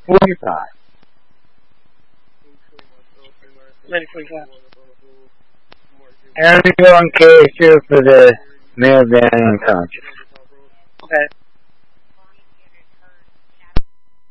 45. 9:45. Everyone cares too for the male being unconscious.